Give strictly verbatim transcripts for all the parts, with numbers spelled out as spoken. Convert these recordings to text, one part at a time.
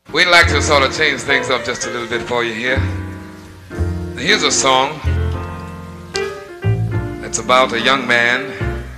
We'd like to sort of change things up just a little bit for you here. Here's a song that's about a young man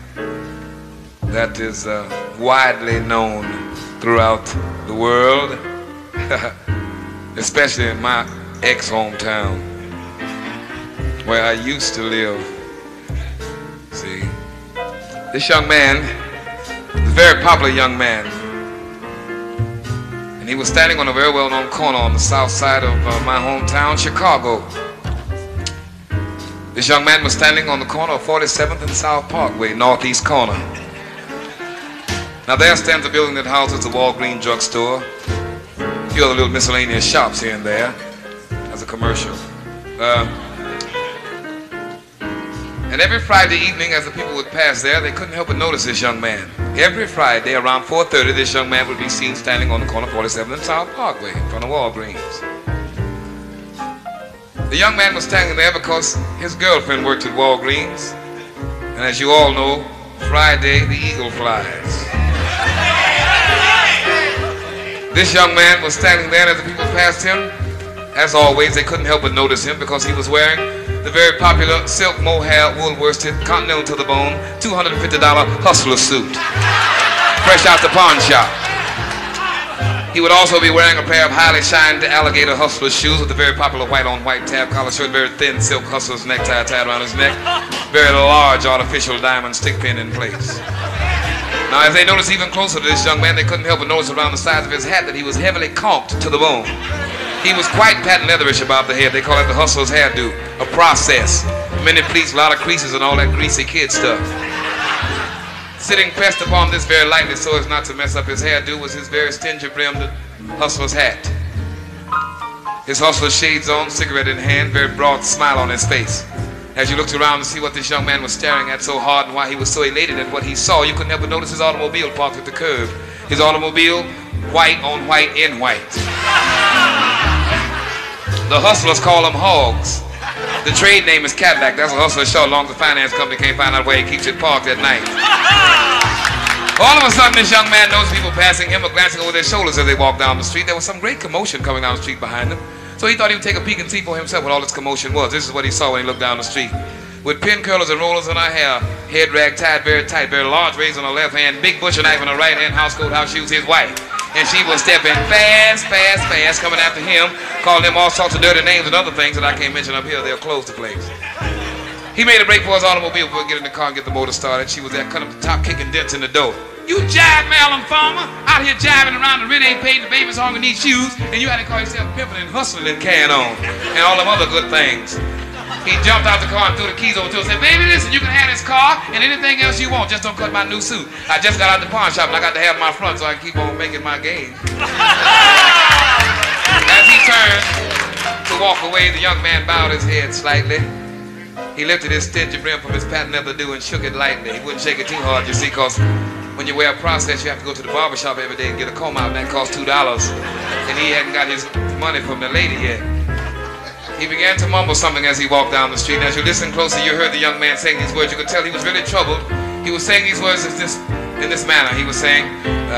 that is uh, widely known throughout the world, especially in my ex-hometown where I used to live. See, this young man is a very popular young man, and he was standing on a very well-known corner on the south side of uh, my hometown, Chicago. This young man was standing on the corner of forty-seventh and South Parkway, northeast corner. Now there stands a building that houses the Walgreens drugstore, a few other little miscellaneous shops here and there as a commercial. Uh, and every Friday evening as the people would pass there, they couldn't help but notice this young man. Every Friday around four thirty, this young man would be seen standing on the corner of forty-seventh and South Parkway in front of Walgreens. The young man was standing there because his girlfriend worked at Walgreens, and as you all know, Friday the eagle flies. This young man was standing there, and as the people passed him, as always, they couldn't help but notice him because he was wearing the very popular silk mohair wool worsted continental to the bone two hundred fifty dollar hustler suit, fresh out the pawn shop. He would also be wearing a pair of highly shined alligator hustler shoes with a very popular white on white tab collar shirt, very thin silk hustler's necktie tied around his neck, very large artificial diamond stick pin in place. Now, as they noticed even closer to this young man, they couldn't help but notice around the sides of his hat that he was heavily conked to the bone. He was quite patent leatherish about the head. They call it the hustler's hairdo, a process. Many pleats, a lot of creases and all that greasy kid stuff. Sitting pressed upon this very lightly so as not to mess up his hairdo was his very stingy-brimmed hustler's hat. His hustler's shades on, cigarette in hand, very broad smile on his face. As you looked around to see what this young man was staring at so hard and why he was so elated at what he saw, you couldn't help but notice his automobile parked at the curb. His automobile, white on white in white. The hustlers call them hogs. The trade name is Cadillac. That's a hustler short, long as the finance company can't find out where he keeps it parked at night. All of a sudden, this young man noticed people passing him or glancing over their shoulders as they walked down the street. There was some great commotion coming down the street behind him. So he thought he would take a peek and see for himself what all this commotion was. This is what he saw when he looked down the street. With pin curlers and rollers in her hair, head rag tied very tight, very large razor on her left hand, big butcher knife in her right hand, house coat, house shoes, his wife. And she was stepping fast, fast, fast, coming after him, calling him all sorts of dirty names and other things that I can't mention up here. They'll close the place. He made a break for his automobile before he get in the car and get the motor started. She was there cutting up the top, kicking dents in the door. You jive, Maryland farmer, out here jiving around, the rent ain't paid, the baby's hungry, need shoes, and you had to call yourself pimping and hustling and carrying on, and all them other good things. He jumped out the car and threw the keys over to her and said, baby, listen, you can have this car and anything else you want, just don't cut my new suit. I just got out the pawn shop and I got to have my front so I can keep on making my game. As he turned to walk away, the young man bowed his head slightly. He lifted his stingy brim from his patent leather do and shook it lightly. He wouldn't shake it too hard, you see, because when you wear a process, you have to go to the barber shop every day and get a comb out, and that costs two dollars. And he hadn't got his money from the lady yet. He began to mumble something as he walked down the street. And as you listened closer, you heard the young man saying these words. You could tell he was really troubled. He was saying these words in this, in this manner. He was saying,